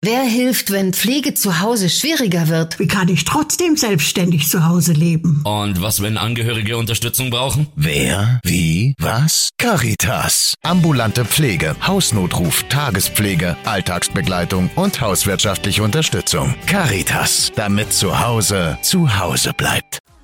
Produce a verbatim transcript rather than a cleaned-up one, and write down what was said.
Wer hilft, wenn Pflege zu Hause schwieriger wird? Wie kann ich trotzdem selbstständig zu Hause leben? Und was, wenn Angehörige Unterstützung brauchen? Wer? Wie? Was? Caritas. Ambulante Pflege, Hausnotruf, Tagespflege, Alltagsbegleitung und hauswirtschaftliche Unterstützung. Caritas, damit zu Hause zu Hause bleibt.